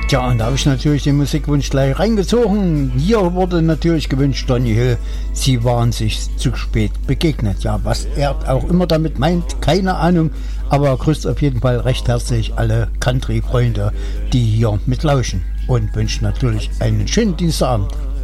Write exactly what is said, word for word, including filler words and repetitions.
Tja, und da habe ich natürlich den Musikwunsch gleich reingezogen. Hier wurde natürlich gewünscht, Donny Hill, sie waren sich zu spät begegnet. Ja, was er auch immer damit meint, keine Ahnung, aber er grüßt auf jeden Fall recht herzlich alle Country-Freunde, die hier mitlauschen und wünscht natürlich einen schönen Dienstagabend.